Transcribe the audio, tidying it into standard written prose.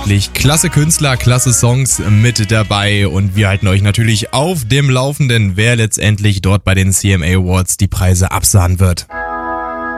wirklich klasse Künstler, klasse Songs mit dabei und wir halten euch natürlich auf dem Laufenden, wer letztendlich dort bei den CMA Awards die Preise absahen wird.